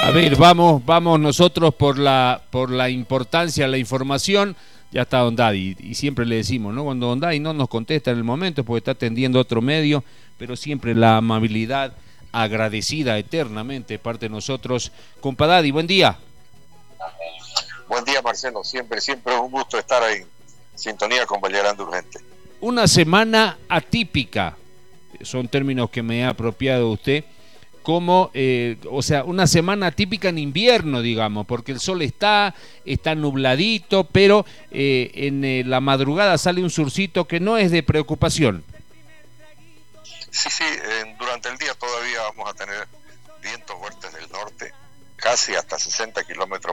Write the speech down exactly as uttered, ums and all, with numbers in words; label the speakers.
Speaker 1: A ver, vamos, vamos nosotros por la, por la importancia de la información. Ya está Don Daddy, y siempre le decimos, ¿no? Cuando Don Daddy no nos contesta en el momento porque está atendiendo otro medio, pero siempre la amabilidad agradecida eternamente de parte de nosotros. Compa Daddy, buen día.
Speaker 2: Buen día, Marcelo. Siempre, siempre es un gusto estar ahí en sintonía con Vallerando Urgente.
Speaker 1: Una semana atípica, son términos que me ha apropiado usted, como, eh, o sea, una semana típica en invierno, digamos, porque el sol está, está nubladito, pero eh, en eh, la madrugada sale un surcito que no es de preocupación.
Speaker 2: Sí, sí, eh, durante el día todavía vamos a tener vientos fuertes del norte, casi hasta sesenta kilómetros